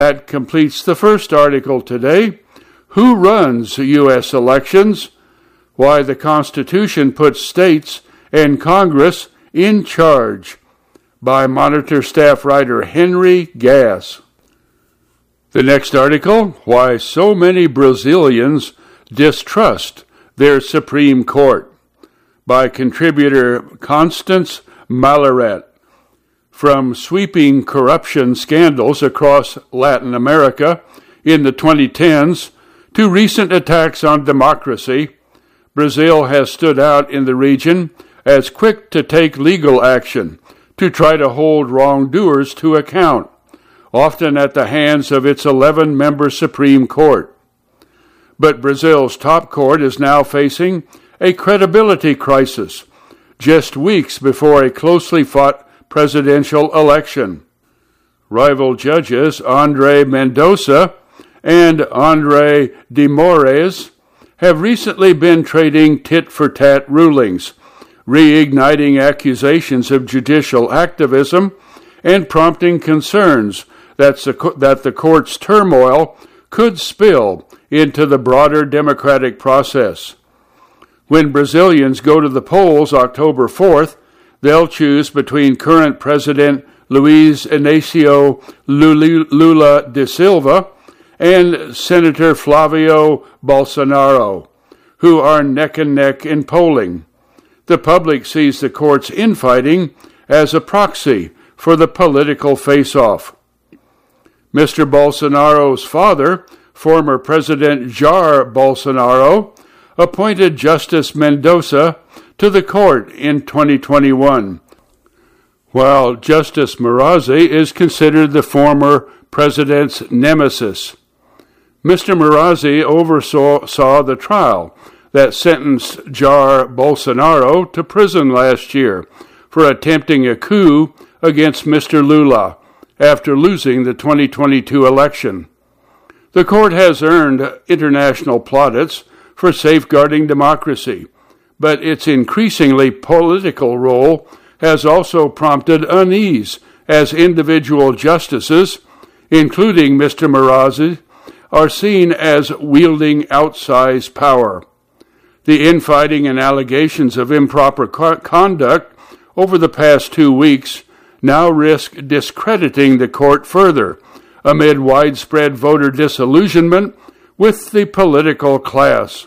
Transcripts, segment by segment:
That completes the first article today. Who runs U.S. elections? Why the Constitution puts states and Congress in charge, by Monitor staff writer Henry Gass. The next article, Why So Many Brazilians Distrust Their Supreme Court, by contributor Constance Malaret. From sweeping corruption scandals across Latin America in the 2010s to recent attacks on democracy, Brazil has stood out in the region as quick to take legal action to try to hold wrongdoers to account, often at the hands of its 11-member Supreme Court. But Brazil's top court is now facing a credibility crisis, just weeks before a closely fought presidential election. Rival judges André Mendonça and André de Moraes have recently been trading tit-for-tat rulings, reigniting accusations of judicial activism and prompting concerns that the court's turmoil could spill into the broader democratic process. When Brazilians go to the polls October 4th, they'll choose between current President Luiz Inácio Lula da Silva and Senator Flávio Bolsonaro, who are neck and neck in polling. The public sees the court's infighting as a proxy for the political face-off. Mr. Bolsonaro's father, former President Jair Bolsonaro, appointed Justice Mendonça to the court in 2021, while Justice Marazzi is considered the former president's nemesis. Mr. Marazzi oversaw the trial that sentenced Jair Bolsonaro to prison last year for attempting a coup against Mr. Lula after losing the 2022 election. The court has earned international plaudits for safeguarding democracy, but its increasingly political role has also prompted unease as individual justices, including Mr. Marazzi, are seen as wielding outsized power. The infighting and allegations of improper conduct over the past 2 weeks now risk discrediting the court further amid widespread voter disillusionment with the political class.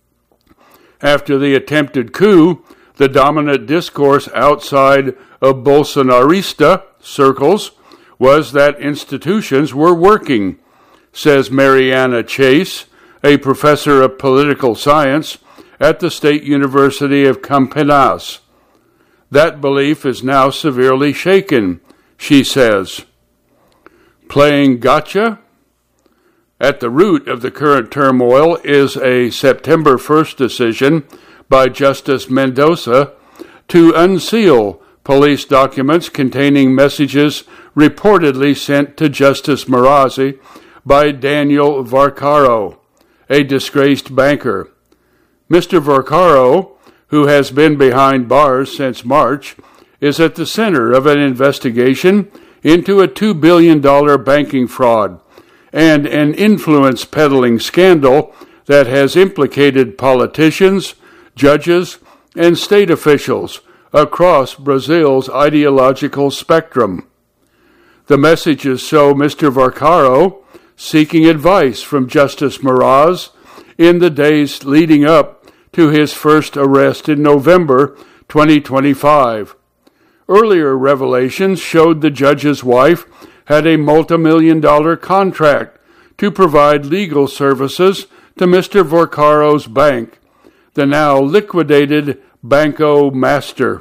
After the attempted coup, the dominant discourse outside of Bolsonarista circles was that institutions were working, says Mariana Chase, a professor of political science at the State University of Campinas. That belief is now severely shaken, she says. Playing gotcha? At the root of the current turmoil is a September 1st decision by Justice Mendonça to unseal police documents containing messages reportedly sent to Justice Marazzi by Daniel Vaccaro, a disgraced banker. Mr. Vaccaro, who has been behind bars since March, is at the center of an investigation into a $2 billion banking fraud and an influence peddling scandal that has implicated politicians, judges, and state officials across Brazil's ideological spectrum. The messages show Mr. Vaccaro seeking advice from Justice Maraz in the days leading up to his first arrest in November 2025. Earlier revelations showed the judge's wife had a multi-million-dollar contract to provide legal services to Mr. Vaccaro's bank, the now liquidated Banco Master.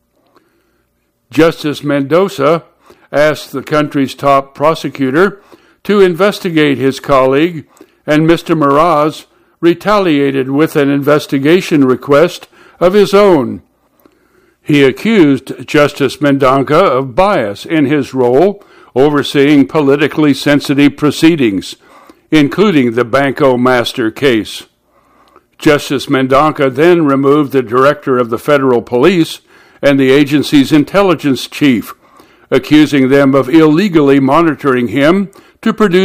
Justice Mendonça asked the country's top prosecutor to investigate his colleague, and Mr. Maraz retaliated with an investigation request of his own. He accused Justice Mendonça of bias in his role overseeing politically sensitive proceedings, including the Banco Master case. Justice Mendonça then removed the director of the federal police and the agency's intelligence chief, accusing them of illegally monitoring him to to produce